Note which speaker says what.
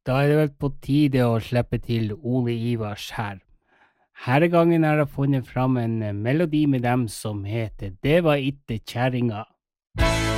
Speaker 1: Da er det vel på tide å slippe til Ole Ivars her. Herre gangen har jeg funnet fram en melodi med dem som heter Det var itte kjerringa.